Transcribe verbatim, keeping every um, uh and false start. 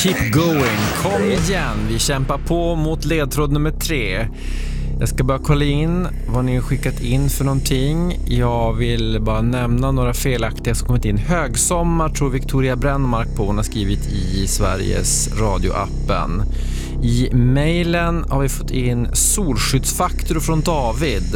Keep going, kom igen, vi kämpar på mot ledtråd nummer tre. Jag ska bara kolla in vad ni har skickat in för någonting. Jag vill bara nämna några felaktiga som kommit in. Högsommar tror Victoria Brännmark på, hon har skrivit i Sveriges radioappen. I mejlen har vi fått in solskyddsfaktor från David.